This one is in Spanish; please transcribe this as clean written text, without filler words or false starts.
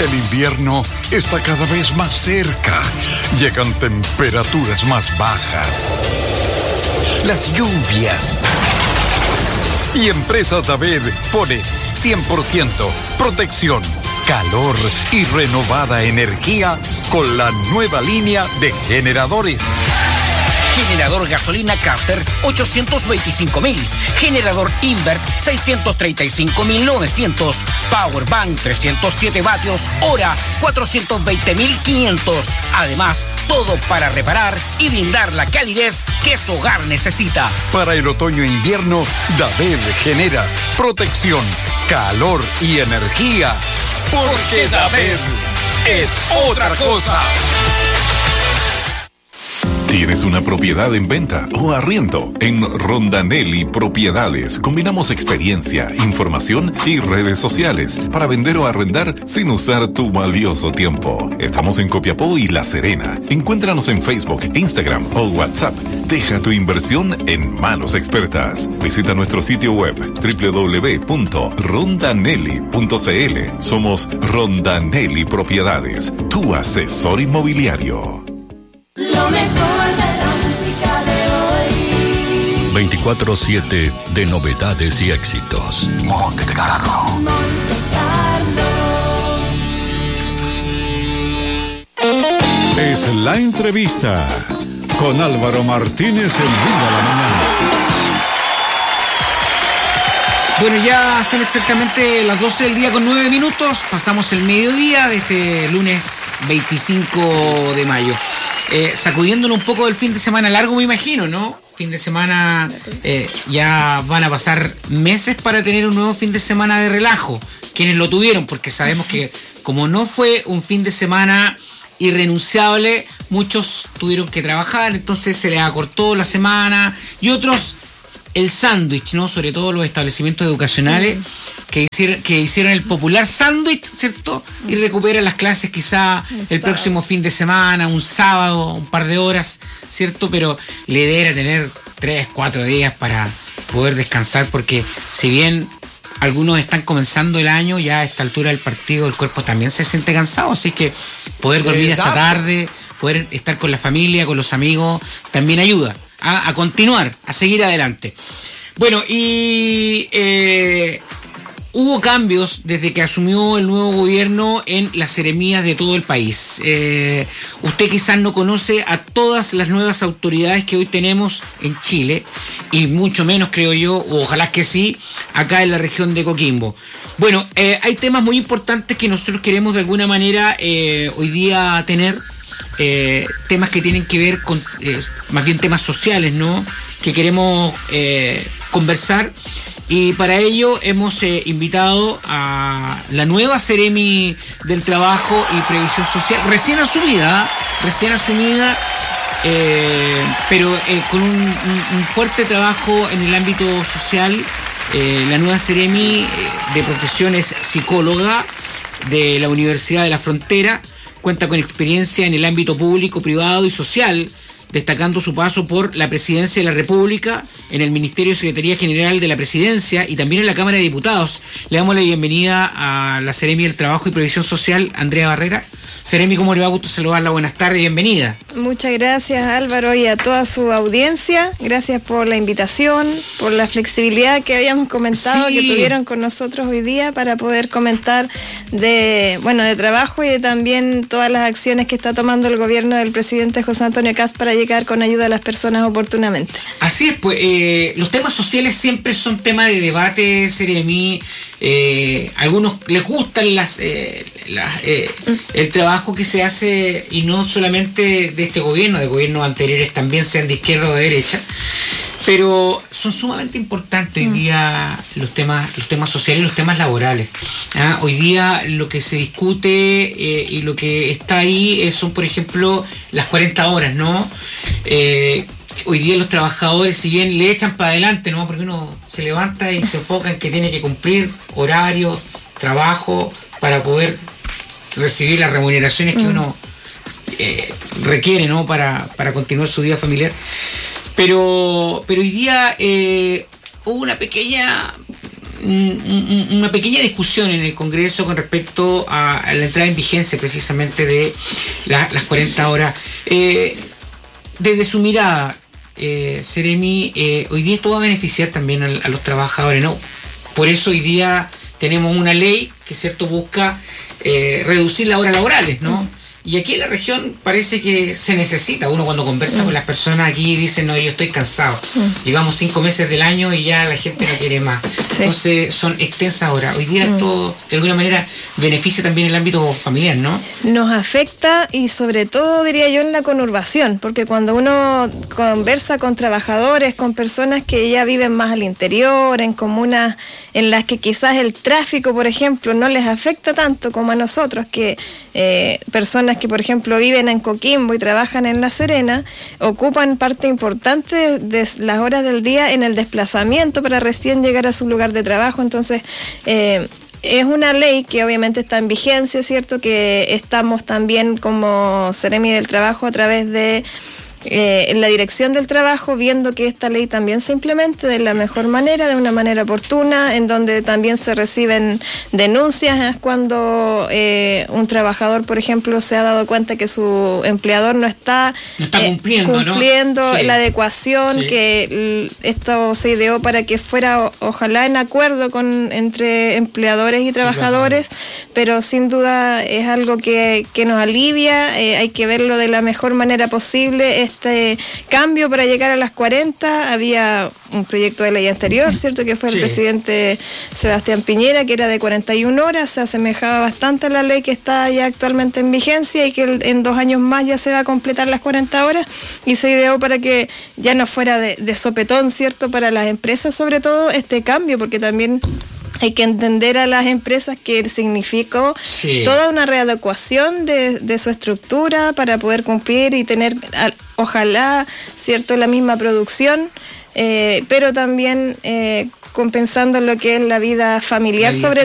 El invierno está cada vez más cerca. Llegan temperaturas más bajas. Las lluvias. Y Empresas David pone 100% protección, calor y renovada energía con la nueva línea de generadores. Generador gasolina Caster, 825.000. Generador Invert, 635.900. Powerbank, 307 vatios hora, 420.500. Además, todo para reparar y brindar la calidez que su hogar necesita. Para el otoño e invierno, David genera protección, calor y energía. Porque David es otra cosa. ¿Tienes una propiedad en venta o arriendo? En Rondanelli Propiedades combinamos experiencia, información y redes sociales para vender o arrendar sin usar tu valioso tiempo. Estamos en Copiapó y La Serena. Encuéntranos en Facebook, Instagram o WhatsApp. Deja tu inversión en manos expertas. Visita nuestro sitio web www.rondanelli.cl. Somos Rondanelli Propiedades, tu asesor inmobiliario. Lo mejor de la música de hoy. 24/7 de novedades y éxitos. Monte Carlo. Monte Carlo. Es la entrevista con Álvaro Martínez en Viva la Mañana. Bueno, ya son exactamente las 12 del día con 9 minutos. Pasamos el mediodía de este lunes 25 de mayo. Sacudiéndonos un poco del fin de semana largo, me imagino, ¿no? Fin de semana, ya van a pasar meses para tener un nuevo fin de semana de relajo. Quienes lo tuvieron, porque sabemos que como no fue un fin de semana irrenunciable, muchos tuvieron que trabajar, entonces se les acortó la semana, y otros el sándwich, ¿no? Sobre todo los establecimientos educacionales que hicieron el popular sándwich, ¿cierto? Y recuperan las clases quizá el próximo fin de semana, un sábado, un par de horas, ¿cierto? Pero la idea era tener 3-4 días para poder descansar, porque si bien algunos están comenzando el año, ya a esta altura del partido el cuerpo también se siente cansado, así que poder dormir hasta tarde, poder estar con la familia, con los amigos, también ayuda a continuar, a seguir adelante. Bueno, y hubo cambios desde que asumió el nuevo gobierno en las seremías de todo el país. Usted quizás no conoce a todas las nuevas autoridades que hoy tenemos en Chile, y mucho menos, creo yo, o ojalá que sí, acá en la región de Coquimbo. Bueno, hay temas muy importantes que nosotros queremos de alguna manera hoy día tener. Temas que tienen que ver con, más bien temas sociales, ¿no? Que queremos conversar, y para ello hemos invitado a la nueva Seremi del Trabajo y Previsión Social, recién asumida, pero con un fuerte trabajo en el ámbito social. La nueva Seremi de profesión es psicóloga de la Universidad de la Frontera. Cuenta con experiencia en el ámbito público, privado y social, destacando su paso por la Presidencia de la República, en el Ministerio y Secretaría General de la Presidencia y también en la Cámara de Diputados. Le damos la bienvenida a la Seremi del Trabajo y Previsión Social, Andrea Barrera. Seremi, ¿cómo le va? Gusto saludarla, buenas tardes, bienvenida. Muchas gracias, Álvaro, y a toda su audiencia. Gracias por la invitación, por la flexibilidad que habíamos comentado, que tuvieron con nosotros hoy día para poder comentar de trabajo y de también todas las acciones que está tomando el gobierno del presidente José Antonio Kast para llegar con ayuda a las personas oportunamente. Así es, pues los temas sociales siempre son tema de debate, Seremi. Algunos les gustan el trabajo que se hace, y no solamente de este gobierno, de gobiernos anteriores también, sean de izquierda o de derecha, pero son sumamente importantes hoy día los temas sociales y los temas laborales. Hoy día lo que se discute y lo que está ahí son, por ejemplo, las 40 horas, ¿no? Hoy día los trabajadores, si bien le echan para adelante, ¿no? Porque uno se levanta y se enfoca en que tiene que cumplir horarios, trabajo, para poder recibir las remuneraciones que uno requiere, ¿no? Para continuar su vida familiar. Pero hoy día hubo una pequeña, una pequeña discusión en el Congreso con respecto a la entrada en vigencia precisamente de las 40 horas. Desde su mirada, Seremi, hoy día esto va a beneficiar también a los trabajadores, ¿no? Por eso hoy día tenemos una ley que, cierto, busca reducir las horas laborales, ¿no? Y aquí en la región parece que se necesita. Uno cuando conversa con las personas aquí dice, no, yo estoy cansado. Llevamos 5 meses del año y ya la gente no quiere más. Sí. Entonces son extensas horas. Hoy día esto de alguna manera beneficia también el ámbito familiar, ¿no? Nos afecta y sobre todo diría yo en la conurbación, porque cuando uno conversa con trabajadores, con personas que ya viven más al interior, en comunas en las que quizás el tráfico, por ejemplo, no les afecta tanto como a nosotros, que personas que por ejemplo viven en Coquimbo y trabajan en La Serena, ocupan parte importante de las horas del día en el desplazamiento para recién llegar a su lugar de trabajo. Entonces es una ley que obviamente está en vigencia, ¿cierto? Que estamos también como Seremi del Trabajo a través de la Dirección del Trabajo viendo que esta ley también se implemente de la mejor manera, de una manera oportuna, en donde también se reciben denuncias cuando un trabajador, por ejemplo, se ha dado cuenta que su empleador no está cumpliendo ¿no? Sí. La adecuación, sí. Que esto se ideó para que fuera ojalá en acuerdo entre empleadores y trabajadores, pero sin duda es algo que nos alivia, hay que verlo de la mejor manera posible. Este cambio para llegar a las 40, había un proyecto de ley anterior, ¿cierto? Que fue el presidente Sebastián Piñera, que era de 41 horas, se asemejaba bastante a la ley que está ya actualmente en vigencia y que en 2 años más ya se va a completar las 40 horas, y se ideó para que ya no fuera de sopetón, ¿cierto? Para las empresas sobre todo este cambio, porque también hay que entender a las empresas que significó toda una readecuación de su estructura para poder cumplir y tener, ojalá, cierto, la misma producción, pero también compensando lo que es la vida familiar, sobre